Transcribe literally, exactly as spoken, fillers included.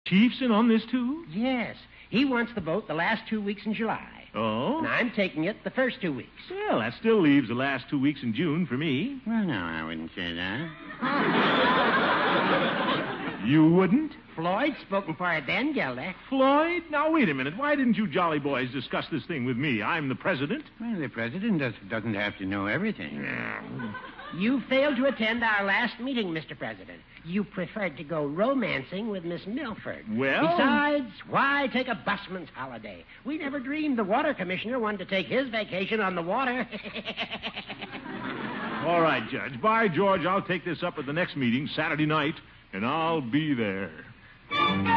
Chief's in on this, too? Yes. He wants the vote the last two weeks in July. Oh? And I'm taking it the first two weeks. Well, that still leaves the last two weeks in June for me. Well, no, I wouldn't say that. You wouldn't? Floyd's spoken for it then, Gilda. Floyd? Now, wait a minute. Why didn't you jolly boys discuss this thing with me? I'm the president. Well, the president does, doesn't have to know everything. You failed to attend our last meeting, Mister President. You preferred to go romancing with Miss Milford. Well... Besides, why take a busman's holiday? We never dreamed the water commissioner wanted to take his vacation on the water. All right, Judge. By George, I'll take this up at the next meeting, Saturday night, and I'll be there.